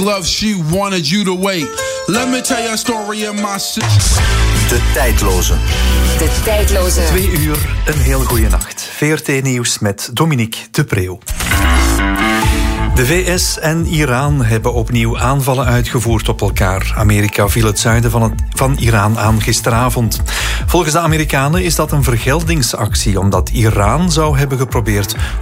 love, she wanted you to wait. Let me tell you a story of my sister. De tijdloze. De tijdloze. 2 uur, een heel goede nacht. VRT Nieuws met Dominique de Preeuw. De VS en Iran hebben opnieuw aanvallen uitgevoerd op elkaar. Amerika viel het zuiden van Iran aan gisteravond. Volgens de Amerikanen is dat een vergeldingsactie, omdat Iran zou hebben geprobeerd